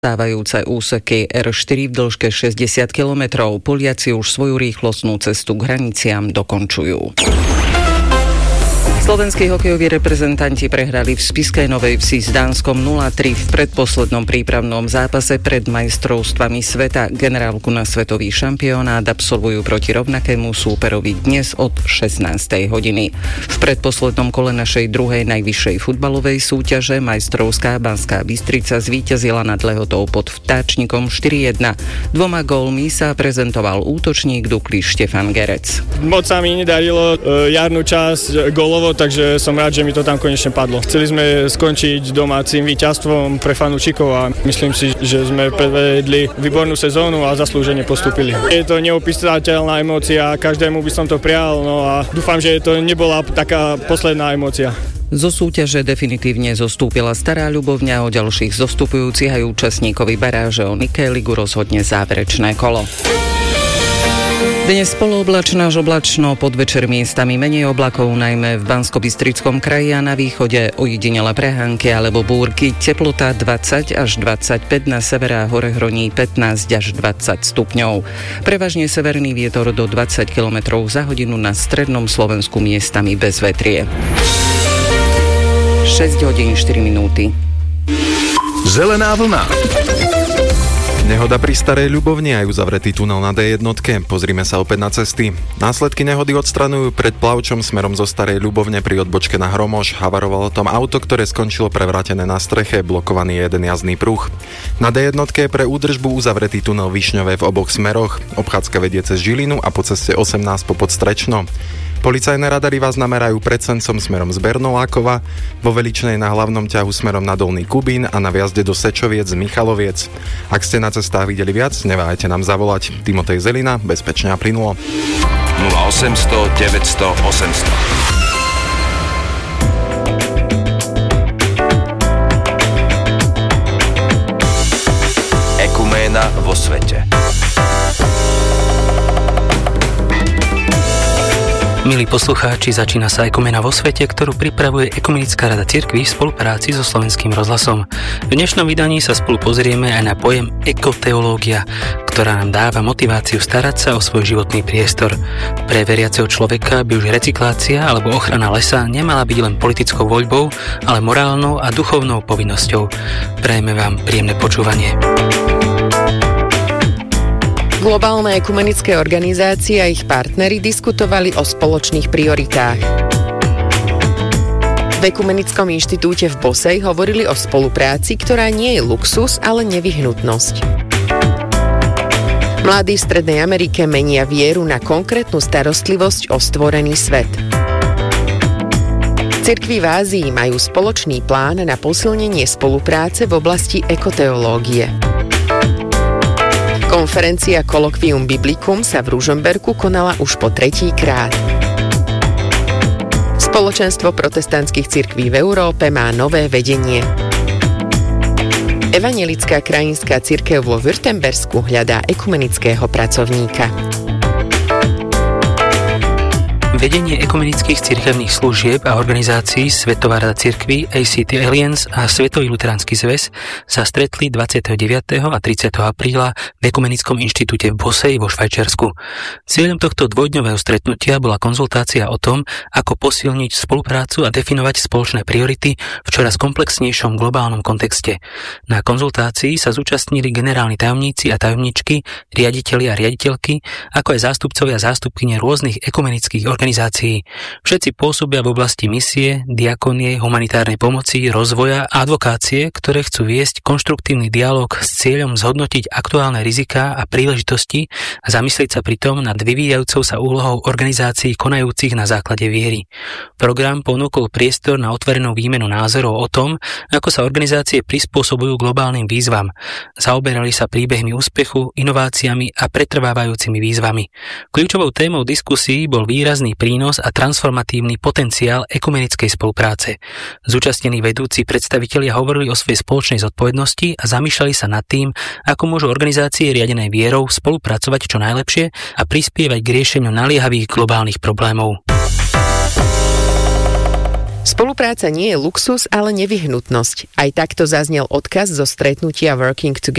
Stávajúce úseky R4 v dĺžke 60 km. Poliaci už svoju rýchlostnú cestu k hraniciam dokončujú. Slovenskí hokejoví reprezentanti prehrali v Spišskej Novej Vsi s Dánskom 0-3 v predposlednom prípravnom zápase pred majstrovstvami sveta. Generálku na svetový šampionát absolvujú proti rovnakému súperovi dnes od 16. hodiny. V predposlednom kole našej druhej najvyššej futbalovej súťaže majstrovská Banská Bystrica zvíťazila nad Lehotou pod Vtáčnikom 4-1. 2 gólmi sa prezentoval útočník Dukly Štefan Gerec. Moc sa mi nedarilo jarnú časť gólovo, takže som rád, že mi to tam konečne padlo. Chceli sme skončiť domácim víťazstvom pre fanúšikov a myslím si, že sme predvedli výbornú sezónu a zaslúžene postúpili. Je to neopísateľná emócia, každému by som to prial, no a dúfam, že to nebola taká posledná emócia. Zo súťaže definitívne zostúpila Stará Ľubovňa, o ďalších zostupujúcich aj účastníkovi baráže o Nikéligu rozhodne záverečné kolo. Dnes polooblačno až oblačno, podvečer miestami menej oblakov, najmä v Banskobystrickom kraji a na východe ojedinele prehánky alebo búrky. Teplota 20 až 25, na severe a hore hroní 15 až 20 stupňov. Prevažne severný vietor do 20 km za hodinu, na strednom Slovensku miestami bez vetrie. 6 hodín 4 minúty. Zelená vlna. Nehoda pri Starej Ľubovni aj uzavretý tunel na D1. Pozrime sa opäť na cesty. Následky nehody odstraňujú pred Plavčom smerom zo Starej Ľubovne pri odbočke na Hromoš. Havarovalo tam auto, ktoré skončilo prevrátené na streche, blokovaný jeden jazdný pruh. Na D1 je pre údržbu uzavretý tunel Višňové v oboch smeroch. Obchádzka vedie cez Žilinu a po ceste 18 po Podstrečno. Policajné radary vás namerajú pred Sencom smerom z Bernolákova, vo Veličnej na hlavnom ťahu smerom na Dolný Kubín a na vjazde do Sečoviec z Michaloviec. Ak ste na cestách videli viac, neváhajte nám zavolať. Timotej Zelina, bezpečne a plynulo. 0800 900 800. Ekuména vo svete. Milí poslucháči, začína sa Ekumena vo svete, ktorú pripravuje Ekumenická rada cirkví v spolupráci so Slovenským rozhlasom. V dnešnom vydaní sa spolu pozrieme aj na pojem ekoteológia, ktorá nám dáva motiváciu starať sa o svoj životný priestor. Pre veriaceho človeka by už recyklácia alebo ochrana lesa nemala byť len politickou voľbou, ale morálnou a duchovnou povinnosťou. Prajeme vám príjemné počúvanie. Globálne ekumenické organizácie a ich partneri diskutovali o spoločných prioritách. V Ekumenickom inštitúte v Bosej hovorili o spolupráci, ktorá nie je luxus, ale nevyhnutnosť. Mladí v Strednej Amerike menia vieru na konkrétnu starostlivosť o stvorený svet. Cirkvi v Ázii majú spoločný plán na posilnenie spolupráce v oblasti ekoteológie. Konferencia Colloquium Biblicum sa v Ružomberku konala už po 3. krát. Spoločenstvo protestantských cirkví v Európe má nové vedenie. Evanjelická krajinská cirkev vo Württembersku hľadá ekumenického pracovníka. Vedenie ekumenických cirkevných služieb a organizácií Svetová rada cirkví, ACT Alliance a Svetový luteránsky zväz sa stretli 29. a 30. apríla v Ekumenickom inštitúte v Boseji vo Švajčiarsku. Cieľom tohto dvojdňového stretnutia bola konzultácia o tom, ako posilniť spoluprácu a definovať spoločné priority v čoraz komplexnejšom globálnom kontexte. Na konzultácii sa zúčastnili generálni tajomníci a tajomníčky, riaditelia a riaditeľky, ako aj zástupcovia a zástupkyne rôznych ekumenických organizácií. Všetci pôsobia v oblasti misie, diakonie, humanitárnej pomoci, rozvoja a advokácie, ktoré chcú viesť konštruktívny dialog s cieľom zhodnotiť aktuálne riziká a príležitosti a zamyslieť sa pritom nad vyvíjajúcou sa úlohou organizácií konajúcich na základe viery. Program ponúkol priestor na otvorenú výmenu názorov o tom, ako sa organizácie prispôsobujú globálnym výzvam. Zaoberali sa príbehmi úspechu, inováciami a pretrvávajúcimi výzvami. Kľúčovou témou diskusí bol výrazný prínos a transformatívny potenciál ekumenickej spolupráce. Zúčastnení vedúci predstavitelia hovorili o svojej spoločnej zodpovednosti a zamýšľali sa nad tým, ako môžu organizácie riadené vierou spolupracovať čo najlepšie a prispievať k riešeniu naliehavých globálnych problémov. Spolupráca nie je luxus, ale nevyhnutnosť. Aj takto zaznel odkaz zo stretnutia Working Together